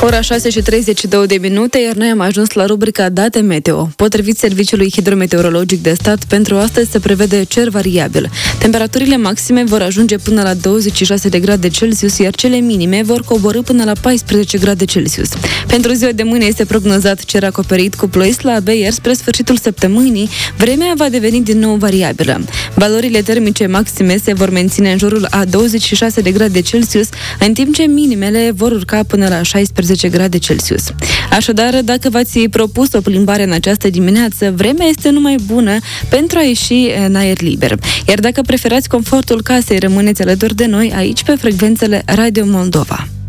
Ora 6:32, iar noi am ajuns la rubrica Date Meteo. Potrivit Serviciului Hidrometeorologic de Stat, pentru astăzi se prevede cer variabil. Temperaturile maxime vor ajunge până la 26 de grade Celsius, iar cele minime vor coborî până la 14 grade Celsius. Pentru ziua de mâine este prognozat cer acoperit cu ploi slabe, iar spre sfârșitul săptămânii vremea va deveni din nou variabilă. Valorile termice maxime se vor menține în jurul a 26 de grade Celsius, în timp ce minimele vor urca până la 16 grade Celsius. Așadar, dacă v-ați propus o plimbare în această dimineață, vremea este numai bună pentru a ieși în aer liber. Iar dacă preferați confortul casei, rămâneți alături de noi aici pe frecvențele Radio Moldova.